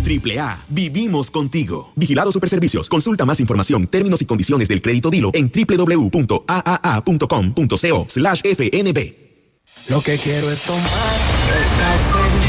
AAA, vivimos contigo. Vigilado Superservicios. Consulta más información, términos y condiciones del crédito Dilo en www.aaa.com.co/FNB. Lo que quiero es tomar